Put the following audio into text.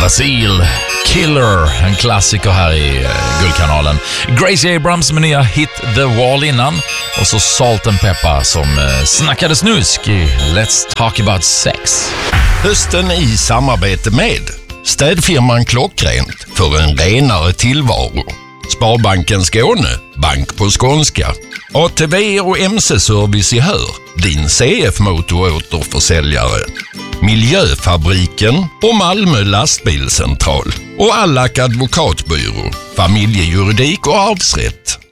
Brasil, Killer, en klassiker här i Guldkanalen. Gracie Abrams med nya hit The Wall innan. Och så Salt and Pepper som snackade snusk i Let's Talk About Sex. Hösten i samarbete med städfirman Klockrent för en renare tillvaro. Sparbanken Skåne, bank på skånska. ATV och MC-service i Hör, din CF-motoråterförsäljare. Miljöfabriken och Malmö lastbilscentral. Och Allak advokatbyrå, familjejuridik och arvsrätt.